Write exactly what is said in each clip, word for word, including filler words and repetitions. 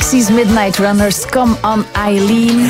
Pixies, Midnight Runners, Come On Eileen.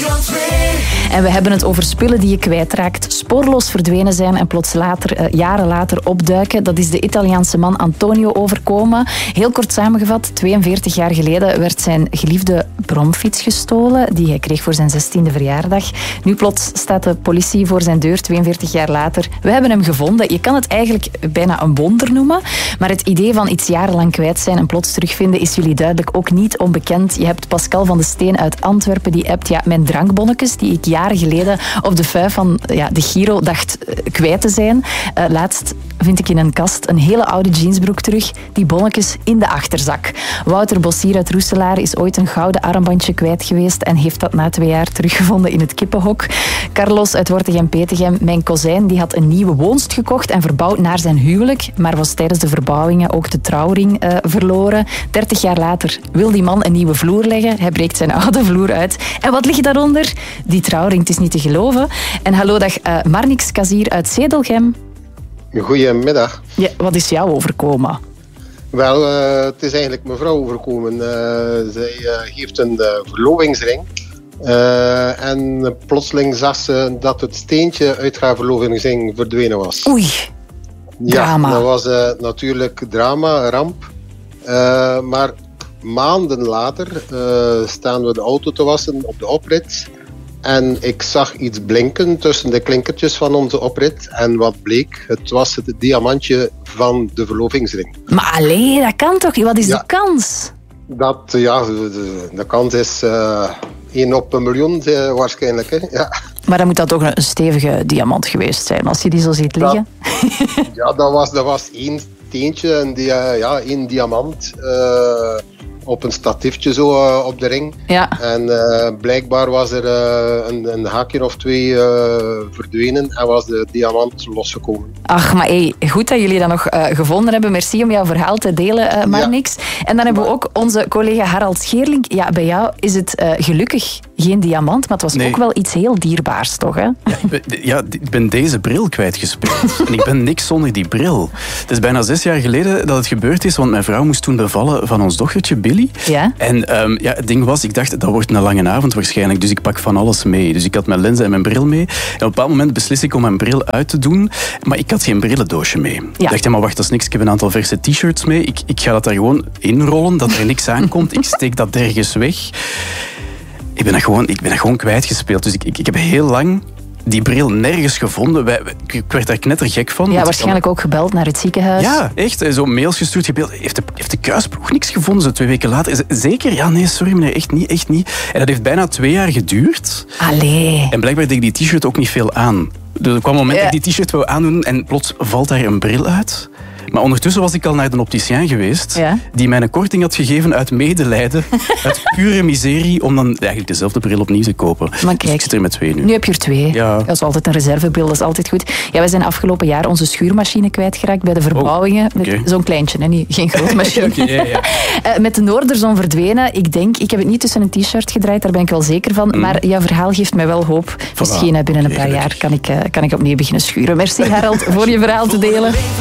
En we hebben het over spullen die je kwijtraakt, spoorloos verdwenen zijn en plots later, uh, jaren later opduiken. Dat is de Italiaanse man Antonio overkomen. Heel kort samengevat, tweeënveertig jaar geleden werd zijn geliefde bromfiets gestolen, die hij kreeg voor zijn zestiende verjaardag. Nu plots staat de politie voor zijn deur, tweeënveertig jaar later. We hebben hem gevonden. Je kan het eigenlijk bijna een wonder noemen, maar het idee van iets jarenlang kwijt zijn en plots terugvinden is jullie duidelijk ook niet onbekend. Je hebt Pascal van de Steen uit Antwerpen, die appt, ja, mijn drankbonnetjes, die ik jaren geleden op de vijf van ja, de Giro dacht uh, kwijt te zijn. Uh, laatst vind ik in een kast een hele oude jeansbroek terug, die bonnetjes in de achterzak. Wouter Bossier uit Roeselaar is ooit een gouden armbandje kwijt geweest en heeft dat na twee jaar teruggevonden in het kippenhok. Carlos uit Wortegem-Petegem, mijn kozijn, die had een nieuwe woonst gekocht en verbouwd naar zijn huwelijk, maar was tijdens de verbouwingen ook de trouwring uh, verloren. dertig jaar later wil die man een nieuwe vloer leggen. Hij breekt zijn oude vloer uit. En wat ligt daaronder? Die trouwring, het is niet te geloven. En hallo, dag uh, Marnix Kazier uit Zedelgem. Goedemiddag. Ja, wat is jou overkomen? Wel, uh, het is eigenlijk mevrouw overkomen. Uh, zij uh, heeft een uh, verlovingsring. Uh, en plotseling zag ze dat het steentje uit haar verlovingsring verdwenen was. Oei, drama. Ja, dat was uh, natuurlijk drama, ramp. Uh, maar maanden later uh, staan we de auto te wassen op de oprit. En ik zag iets blinken tussen de klinkertjes van onze oprit. En wat bleek? Het was het diamantje van de verlovingsring. Maar allee, dat kan toch? Wat is ja. de kans? Dat, ja, de, de kans is uh, één op een miljoen uh, waarschijnlijk. Hè? Ja. Maar dan moet dat toch een stevige diamant geweest zijn, als je die zo ziet liggen? Dat, ja, dat was, dat was één steentje, een, dia, ja, één diamant. Uh, op een statiefje zo uh, op de ring. Ja. En uh, blijkbaar was er uh, een, een haakje of twee uh, verdwenen en was de diamant losgekomen. Ach, maar hey, goed dat jullie dat nog uh, gevonden hebben. Merci om jouw verhaal te delen, uh, Marnix. Ja. En dan hebben we ook onze collega Harald Scheerling. Ja, bij jou is het uh, gelukkig geen diamant, maar het was nee. ook wel iets heel dierbaars, toch? Hè? Ja, ik ben, ja, ik ben deze bril kwijtgespeeld. En ik ben niks zonder die bril. Het is bijna zes jaar geleden dat het gebeurd is, want mijn vrouw moest toen bevallen van ons dochtertje Billy. Ja? En um, ja, het ding was, ik dacht, dat wordt een lange avond waarschijnlijk, dus ik pak van alles mee. Dus ik had mijn lenzen en mijn bril mee. En op een bepaald moment beslis ik om mijn bril uit te doen, maar ik had geen brillendoosje mee. Ja. Ik dacht, ja, maar wacht, dat is niks, ik heb een aantal verse t-shirts mee. Ik, ik ga dat daar gewoon inrollen, dat er niks aankomt. Ik steek dat ergens weg. Ik ben dat gewoon, ik ben dat gewoon kwijtgespeeld. Dus ik, ik, ik heb heel lang die bril nergens gevonden. Wij, ik werd daar knettergek van. Ja, waarschijnlijk ook gebeld naar het ziekenhuis. Ja, echt. Zo mails gestuurd, gebeld. Heeft de, heeft de kuisploeg niks gevonden, zo twee weken later? Zeker? Ja, nee, sorry meneer, echt niet, echt niet. En dat heeft bijna twee jaar geduurd. Allee. En blijkbaar deed ik die t-shirt ook niet veel aan. Dus er kwam een moment ja. dat ik die t-shirt wou aandoen en plots valt daar een bril uit. Maar ondertussen was ik al naar de opticien geweest, ja. die mij een korting had gegeven uit medelijden, uit pure miserie, om dan eigenlijk dezelfde bril opnieuw te kopen. Maar kijk, dus ik zit er met twee nu. Nu heb je er twee. Ja. Dat is altijd een reservebril, dat is altijd goed. Ja, wij zijn afgelopen jaar onze schuurmachine kwijtgeraakt bij de verbouwingen. Oh, okay. Met zo'n kleintje, hè, niet, geen grote machine. okay, ja, ja. uh, met de Noorderzon verdwenen. Ik denk, ik heb het niet tussen een t-shirt gedraaid, daar ben ik wel zeker van. Mm. Maar jouw verhaal geeft mij wel hoop. Voilà. Misschien binnen een paar jaar kan ik, uh, kan ik opnieuw beginnen schuren. Merci Harald voor je verhaal te delen.